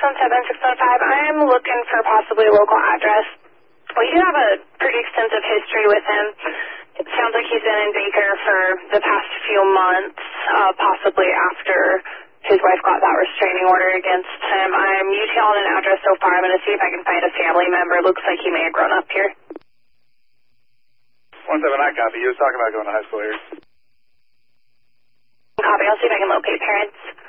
I'm looking for possibly a local address. Well, you have a pretty extensive history with him. It sounds like he's been in Baker for the past few months, possibly after his wife got that restraining order against him. I'm UTLing an address so far. I'm going to see if I can find a family member. Looks like he may have grown up here. 179 copy. You was talking about going to high school here. Copy. I'll see if I can locate parents.